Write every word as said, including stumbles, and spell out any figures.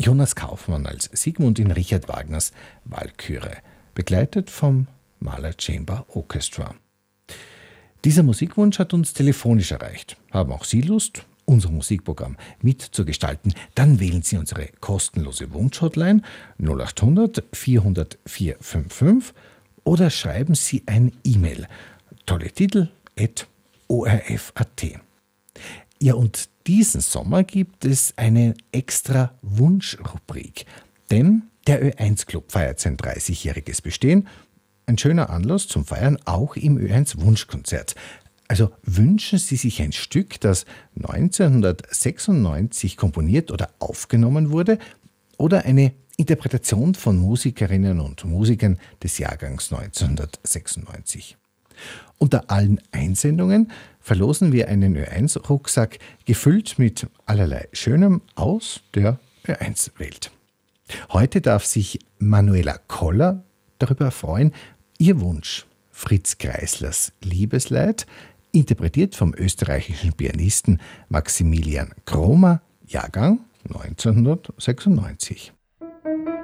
Jonas Kaufmann als Sigmund in Richard Wagners Walküre, begleitet vom Mahler Chamber Orchestra. Dieser Musikwunsch hat uns telefonisch erreicht. Haben auch Sie Lust, unser Musikprogramm mitzugestalten? Dann wählen Sie unsere kostenlose Wunschhotline null acht hundert vierhundert vierhundertfünfundfünfzig oder schreiben Sie ein E-Mail tolle Titel at o r f punkt a t. Ja, und diesen Sommer gibt es eine extra Wunschrubrik, denn der Ö eins Club feiert sein dreißigjähriges Bestehen. Ein schöner Anlass zum Feiern auch im Ö eins Wunschkonzert. Also wünschen Sie sich ein Stück, das neunzehnhundertsechsundneunzig komponiert oder aufgenommen wurde, oder eine Interpretation von Musikerinnen und Musikern des Jahrgangs neunzehnhundertsechsundneunzig. Unter allen Einsendungen verlosen wir einen Ö eins Rucksack, gefüllt mit allerlei Schönem aus der Ö eins Welt. Heute darf sich Manuela Koller darüber freuen, ihr Wunsch, Fritz Kreislers Liebesleid, interpretiert vom österreichischen Pianisten Maximilian Kromer, Jahrgang neunzehnhundertsechsundneunzig.